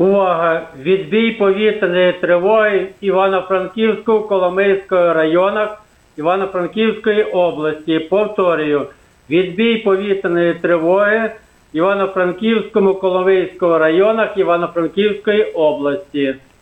Увага! Відбій повітряної тривоги в Івано-Франківську, Коломийському районах Івано-Франківської області. Повторюю, відбій повітряної тривоги в Івано-Франківському, Коломийському районах Івано-Франківської області.